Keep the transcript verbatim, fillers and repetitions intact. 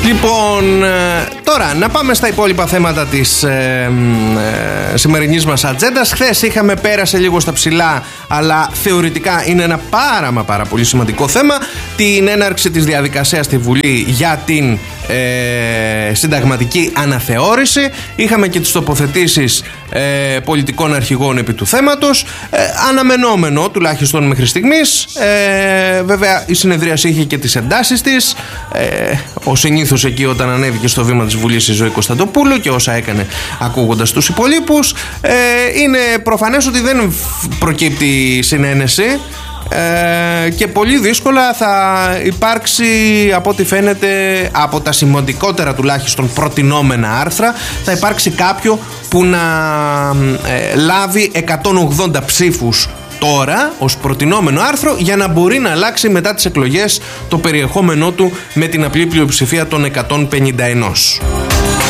Λοιπόν, τώρα να πάμε στα υπόλοιπα θέματα της ε, ε, σημερινής μας ατζέντας. Χθες είχαμε, πέρασε λίγο στα ψηλά, αλλά θεωρητικά είναι ένα πάρα μα πάρα πολύ σημαντικό θέμα, την έναρξη της διαδικασίας στη Βουλή για την ε, συνταγματική αναθεώρηση. Είχαμε και τις τοποθετήσεις ε, πολιτικών αρχηγών επί του θέματος, ε, αναμενόμενο τουλάχιστον μέχρι στιγμής. ε, Βέβαια η συνεδρίαση είχε και τις εντάσεις της, ε, ο συνήθως εκεί όταν ανέβηκε στο βήμα της Βουλής η Ζωή Κωνσταντοπούλου και όσα έκανε ακούγοντας τους υπολείπους. ε, Είναι προφανές ότι δεν προκύπτει συνένεση ε, και πολύ δύσκολα θα υπάρξει, από ό,τι φαίνεται, από τα σημαντικότερα τουλάχιστον προτινόμενα άρθρα, θα υπάρξει κάποιο που να ε, λάβει εκατόν ογδόντα ψήφους τώρα ως προτινόμενο άρθρο για να μπορεί να αλλάξει μετά τις εκλογές το περιεχόμενό του με την απλή πλειοψηφία των εκατόν πενήντα ένα.